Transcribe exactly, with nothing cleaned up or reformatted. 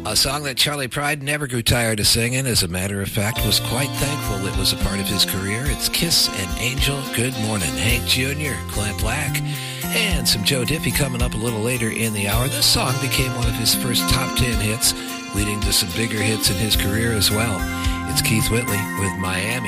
A song that Charlie Pride never grew tired of singing. As a matter of fact, was quite thankful it was a part of his career. It's Kiss and Angel, Good Morning. Hank Junior, Clint Black, and some Joe Diffie coming up a little later in the hour. This song became one of his first top ten hits, leading to some bigger hits in his career as well. It's Keith Whitley with Miami.